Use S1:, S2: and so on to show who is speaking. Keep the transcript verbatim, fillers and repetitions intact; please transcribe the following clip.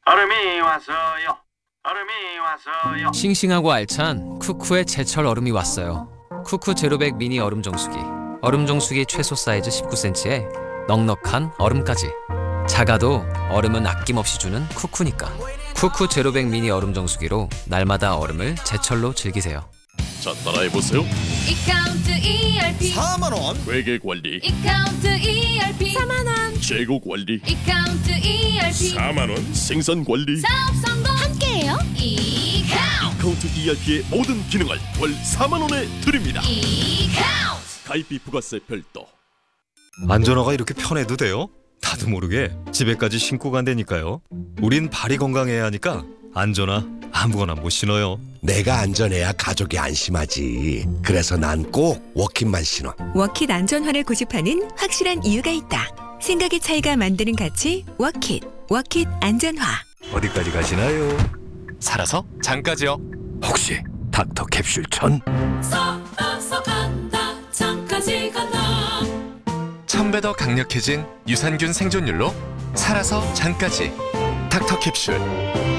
S1: 얼음이 왔어요. 얼음이 왔어요.
S2: 싱싱하고 알찬 쿠쿠의 제철 얼음이 왔어요. 쿠쿠 제로백 미니 얼음 정수기. 얼음 정수기 최소 사이즈 십구 센티미터에 넉넉한 얼음까지. 작아도 얼음은 아낌없이 주는 쿠쿠니까. 쿠쿠 제로백 미니 얼음 정수기로 날마다 얼음을 제철로 즐기세요.
S3: 자, 따라해보세요.
S4: 이카운트 이알피
S5: 사만 원.
S3: 회계 관리,
S4: 이카운트 이알피 사만 원
S3: 재고 관리,
S4: 이카운트 이알피
S3: 사만 원. 생산 관리,
S4: 사업 성공 함께해요. 이카운트
S3: 카운트 이알피의 모든 기능을 월 사만 원에 드립니다.
S4: 이카운트
S3: 가입비 부가세 별도.
S5: 안전화가 이렇게 편해도 돼요? 나도 모르게 집에까지 신고 간다니까요. 우린 발이 건강해야 하니까 안전화 아무거나 못 신어요.
S6: 내가 안전해야 가족이 안심하지. 그래서 난 꼭 워킷만 신어.
S7: 워킷 안전화를 고집하는 확실한 이유가 있다. 생각의 차이가 만드는 가치 워킷. 워킷 안전화.
S5: 어디까지 가시나요?
S8: 살아서 장까지요.
S6: 혹시 닥터 캡슐천?
S4: 썩어서 간다 장까지 간다.
S8: 천 배 더 강력해진 유산균 생존율로 살아서 장까지 닥터 캡슐.